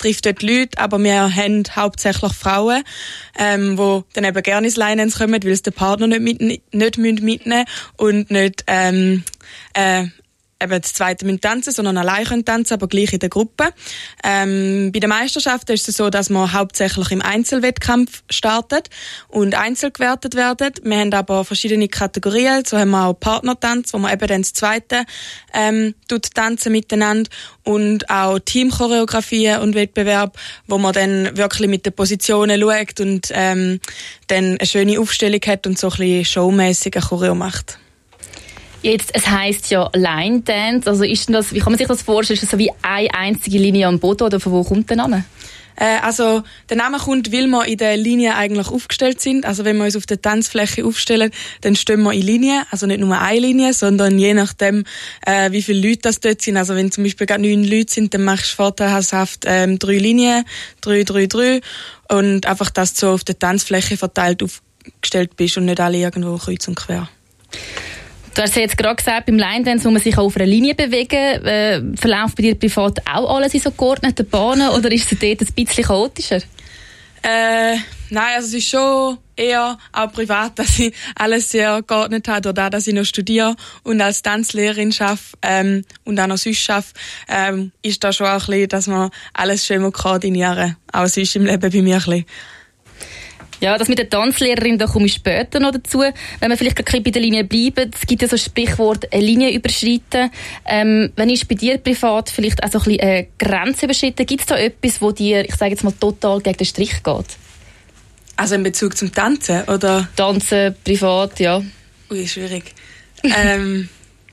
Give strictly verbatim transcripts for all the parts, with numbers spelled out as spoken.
treffe dort Leute, aber wir haben hauptsächlich Frauen, ähm, die dann eben gerne ins Line-Dance kommen, weil es der Partner nicht, mit, nicht mitnehmen müssen und nicht ähm, äh, eben das zweite müssen tanzen, sondern allein können tanzen, aber gleich in der Gruppe. Ähm, bei den Meisterschaften ist es so, dass man hauptsächlich im Einzelwettkampf startet und einzeln gewertet werden. Wir haben aber verschiedene Kategorien. So haben wir auch Partnertanz, wo man eben dann das zweite ähm, tut tanzen miteinander, und auch Teamchoreografien und Wettbewerb, wo man dann wirklich mit den Positionen schaut und ähm, dann eine schöne Aufstellung hat und so ein bisschen showmässig eine Choreo macht. Jetzt, es heisst ja Line Dance. Also ist denn das, wie kann man sich das vorstellen? Ist das so wie eine einzige Linie am Boden, oder von wo kommt der Name? Äh, also der Name kommt, weil wir in der Linie eigentlich aufgestellt sind. Also wenn wir uns auf der Tanzfläche aufstellen, dann stehen wir in Linie. Also nicht nur eine Linie, sondern je nachdem, äh, wie viele Leute das dort sind. Also wenn zum Beispiel gerade neun Leute sind, dann machst du vorteilhaft ähm, drei Linien, drei, drei, drei. Und einfach, dass du so auf der Tanzfläche verteilt aufgestellt bist und nicht alle irgendwo kreuz und quer. Du hast ja jetzt gerade gesagt, beim Line-Dance muss man sich auch auf einer Linie bewegen. Äh, verläuft bei dir privat auch alles in so geordneten Bahnen, oder ist es dort ein bisschen chaotischer? Äh, nein, also es ist schon eher auch privat, dass ich alles sehr geordnet habe, dadurch, dass ich noch studiere und als Tanzlehrerin arbeite ähm, und auch noch sonst arbeite, ähm, ist da schon auch ein bisschen, dass man alles schön koordinieren muss. Auch sonst im Leben bei mir ein bisschen. Ja, das mit der Tanzlehrerin, da komme ich später noch dazu. Wenn wir vielleicht gerade bei der Linie bleiben, es gibt ja so ein Sprichwort, eine Linie überschreiten. Ähm, wenn ist bei dir privat vielleicht auch so ein bisschen eine Grenze überschritten? Gibt es da etwas, wo dir, ich sage jetzt mal, total gegen den Strich geht? Also in Bezug zum Tanzen, oder? Tanzen, privat, ja. Ui, schwierig. ähm,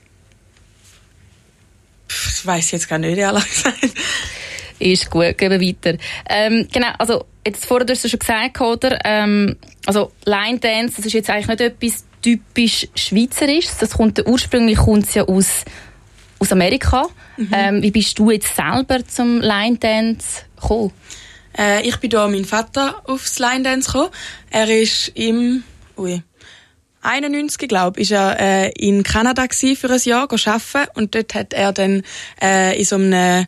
ich weiss jetzt gar nicht, ehrlich gesagt. Ist gut, gehen wir weiter. Ähm, genau, also jetzt vorher hast du schon gesagt, oder? Ähm, also Line Dance, das ist jetzt eigentlich nicht etwas typisch Schweizerisches. Das kommt ursprünglich kommt's ja aus aus Amerika. Mhm. Ähm, wie bist du jetzt selber zum Line Dance gekommen? Äh, ich bin da mein Vater aufs Line Dance gekommen. Er ist im ui, einundneunzig, glaube ich, ist er äh, in Kanada gsi für ein Jahr arbeiten, und dort hat er dann äh, in so einem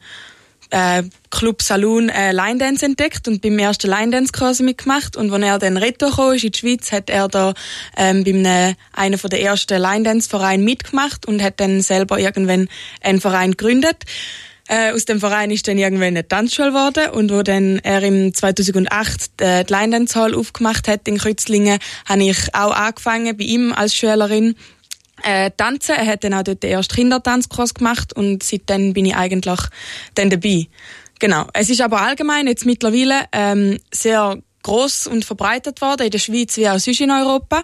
äh, Club Saloon äh, Line Dance entdeckt und beim ersten Line Dance quasi mitgemacht. Und als er dann retour gekommen ist in die Schweiz, hat er da ähm, bei einem, einer von der ersten Line Dance Vereine mitgemacht und hat dann selber irgendwann einen Verein gegründet. Äh, aus dem Verein ist dann irgendwann eine Tanzschule geworden, und wo dann er im zweitausendacht äh, die Line Dance Hall aufgemacht hat in Kreuzlingen, habe ich auch angefangen bei ihm als Schülerin Äh, tanzen. Er hat dann auch dort den ersten Kindertanzkurs gemacht, und seitdem bin ich eigentlich dann dabei. Genau. Es ist aber allgemein jetzt mittlerweile ähm, sehr gross und verbreitet worden, in der Schweiz wie auch sonst in Europa.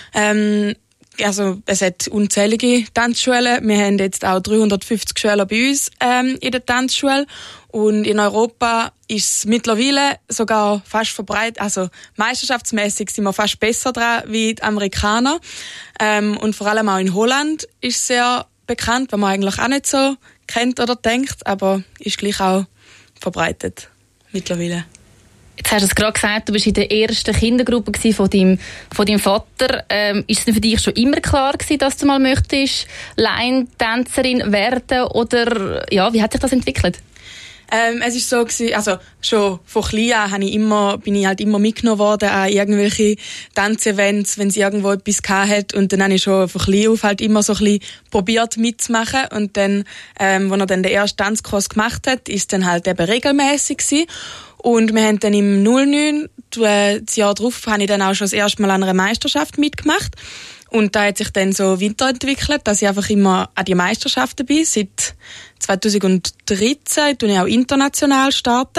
Ähm, also es hat unzählige Tanzschulen. Wir haben jetzt auch dreihundertfünfzig Schüler bei uns ähm, in der Tanzschule. Und in Europa ist es mittlerweile sogar fast verbreitet, also meisterschaftsmäßig sind wir fast besser dran wie die Amerikaner. Ähm, und vor allem auch in Holland ist es sehr bekannt, was man eigentlich auch nicht so kennt oder denkt, aber ist gleich auch verbreitet mittlerweile. Jetzt hast du es gerade gesagt, du warst in der ersten Kindergruppe von deinem, von deinem Vater. Ähm, ist es denn für dich schon immer klar gewesen, dass du mal möchtest Line-Tänzerin werden? Oder ja, wie hat sich das entwickelt? Ähm, es ist so gewesen, also schon von klein an habe ich immer, bin ich halt immer mitgenommen worden an irgendwelche Tanzevents, wenn sie irgendwo etwas gehabt hat, und dann habe ich schon von klein auf halt immer so ein bisschen probiert mitzumachen, und dann, ähm, als er dann den ersten Tanzkurs gemacht hat, ist dann halt eben regelmäßig gewesen. Und wir haben dann im null neun, das Jahr darauf, habe ich dann auch schon das erste Mal an einer Meisterschaft mitgemacht. Und da hat sich dann so weiterentwickelt, dass ich einfach immer an die Meisterschaften bin. Seit zweitausenddreizehn tue ich auch international starten.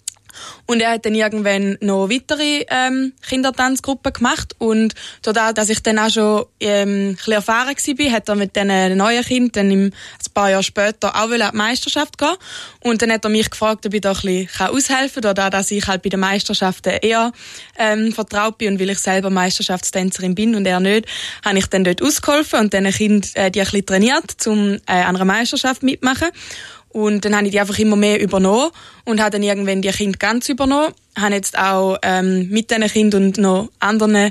Und er hat dann irgendwann noch weitere ähm, Kindertanzgruppen gemacht. Und dadurch, dass ich dann auch schon ähm, ein bisschen erfahren war, hat er mit diesen neuen Kindern dann im, ein paar Jahre später auch an die Meisterschaft gehen. Und dann hat er mich gefragt, ob ich da ein bisschen aushelfen kann, dadurch, dass ich halt bei den Meisterschaften eher ähm, vertraut bin und weil ich selber Meisterschaftstänzerin bin und er nicht, habe ich dann dort ausgeholfen und diesen Kindern äh, die ein bisschen trainiert, um äh, an einer Meisterschaft mitmachen. Und dann habe ich die einfach immer mehr übernommen und habe dann irgendwann die Kinder ganz übernommen. Habe jetzt auch ähm, mit diesen Kindern und noch anderen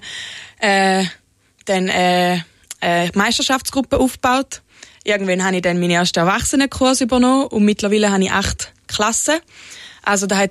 äh, dann äh, äh, Meisterschaftsgruppen aufgebaut. Irgendwann habe ich dann meinen ersten Erwachsenenkurs übernommen und mittlerweile habe ich acht Klassen. Also da hat